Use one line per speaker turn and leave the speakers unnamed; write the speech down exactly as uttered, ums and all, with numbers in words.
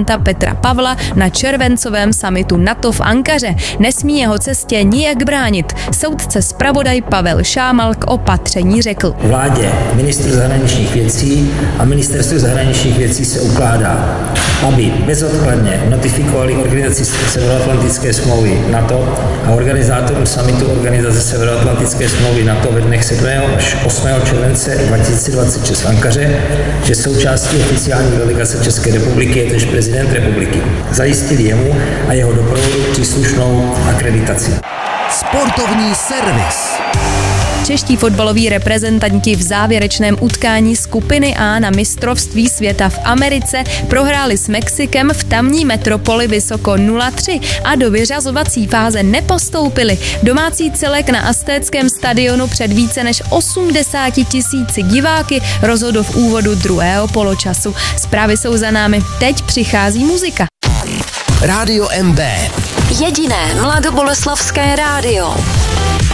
prezidenta Petra Pavla na červencovém summitu NATO v Ankaře. Nesmí jeho cestě nijak bránit. Soudce zpravodaj Pavel Šámal k opatření řekl:
Vládě, ministru zahraničních věcí a ministerstvu zahraničních věcí se ukládá, aby bezodkladně notifikovali organizaci Severoatlantické smlouvy NATO a organizátorům summitu Organizace Severoatlantické smlouvy NATO ve dnech sedmého až osmého července dva tisíce dvacet šest v Ankaře, že součástí oficiální delegace České republiky je též prezident republiky. Zajistili jemu a jeho doprovodu příslušnou akreditaci.
Sportovní servis.
Čeští fotbaloví reprezentanti v závěrečném utkání skupiny A na mistrovství světa v Americe prohráli s Mexikem v tamní metropoli vysoko nula tři a do vyřazovací fáze nepostoupili. Domácí celek na Aztéckém stadionu před více než osmdesáti tisíci diváky rozhodl v úvodu druhého poločasu. Zprávy jsou za námi, teď přichází muzika.
Rádio M B.
Jediné mladoboleslavské rádio.